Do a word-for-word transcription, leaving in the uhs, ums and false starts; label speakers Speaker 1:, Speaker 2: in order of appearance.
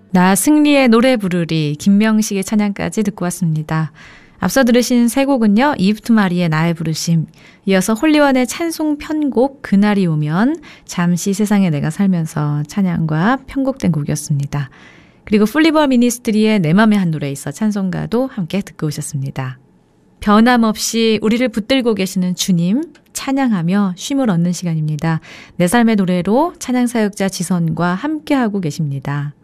Speaker 1: 나 승리의 노래 부르리, 김명식의 찬양까지 듣고 왔습니다. 앞서 들으신 세 곡은요, 이브트 마리의 나의 부르심, 이어서 홀리원의 찬송 편곡 그날이 오면, 잠시 세상에 내가 살면서 찬양과 편곡된 곡이었습니다. 그리고 플리버 미니스트리의 내 맘의 한 노래 있어 찬송가도 함께 듣고 오셨습니다. 변함없이 우리를 붙들고 계시는 주님 찬양하며 쉼을 얻는 시간입니다. 내 삶의 노래로 찬양사역자 지선과 함께하고 계십니다.